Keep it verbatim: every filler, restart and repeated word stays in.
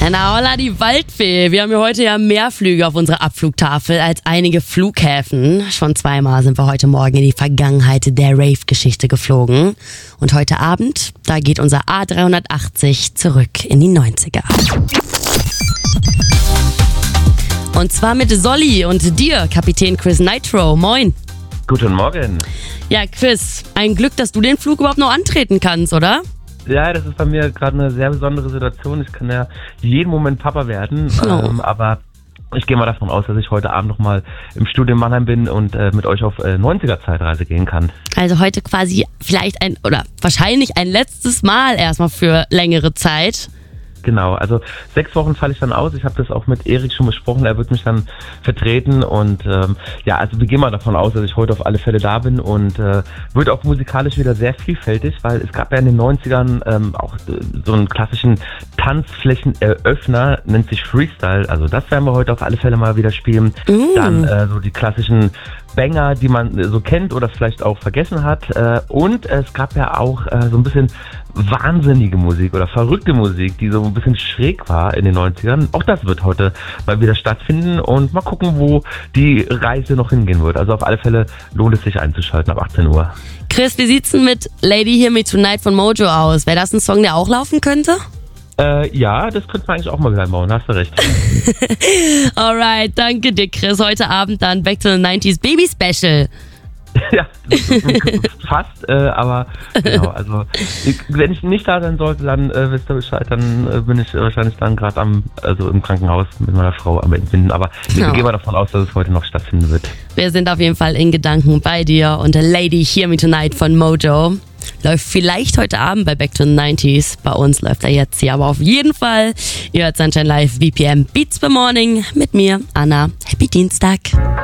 Na holla, die Waldfee. Wir haben ja heute ja mehr Flüge auf unserer Abflugtafel als einige Flughäfen. Schon zweimal sind wir heute Morgen in die Vergangenheit der Rave-Geschichte geflogen. Und heute Abend, da geht unser A dreihundertachtzig zurück in die neunziger. Und zwar mit Solly und dir, Kapitän Chris Nitro. Moin. Guten Morgen. Ja, Chris, ein Glück, dass du den Flug überhaupt noch antreten kannst, oder? Ja, das ist bei mir gerade eine sehr besondere Situation. Ich kann ja jeden Moment Papa werden, Oh. ähm, aber ich gehe mal davon aus, dass ich heute Abend nochmal im Studio in Mannheim bin und äh, mit euch auf äh, neunziger-Zeitreise gehen kann. Also heute quasi vielleicht ein, oder wahrscheinlich ein letztes Mal erstmal für längere Zeit. Genau, also sechs Wochen falle ich dann aus. Ich habe das auch mit Erik schon besprochen. Er wird mich dann vertreten und ähm, ja, also wir gehen mal davon aus, dass ich heute auf alle Fälle da bin und äh, wird auch musikalisch wieder sehr vielfältig, weil es gab ja in den neunzigern ähm, auch äh, so einen klassischen Tanzflächeneröffner, nennt sich Freestyle. Also das werden wir heute auf alle Fälle mal wieder spielen. Mm. Dann äh, so die klassischen Banger, die man so kennt oder vielleicht auch vergessen hat. Und es gab ja auch so ein bisschen wahnsinnige Musik oder verrückte Musik, die so ein bisschen schräg war in den neunzigern. Auch das wird heute mal wieder stattfinden und mal gucken, wo die Reise noch hingehen wird. Also auf alle Fälle lohnt es sich einzuschalten ab achtzehn Uhr. Chris, wie sieht's denn mit Lady Hear Me Tonight von Mojo aus? Wäre das ein Song, der auch laufen könnte? Äh, ja, das könnte man eigentlich auch mal reinbauen, hast du recht. Alright, danke dir, Chris. Heute Abend dann Back to the nineties Baby Special. Ja, fast, äh, aber genau, also ich, wenn ich nicht da sein sollte, dann äh, wisst ihr Bescheid, dann äh, bin ich wahrscheinlich dann gerade am, also im Krankenhaus mit meiner Frau am Entbinden, aber ich Ja. gehe mal davon aus, dass es heute noch stattfinden wird. Wir sind auf jeden Fall in Gedanken bei dir und Lady Hear Me Tonight von Mojo läuft vielleicht heute Abend bei Back to the nineties. Bei uns läuft er jetzt hier, aber auf jeden Fall. Ihr hört Sunshine Live, B P M Beats per Morning mit mir, Anna. Happy Dienstag.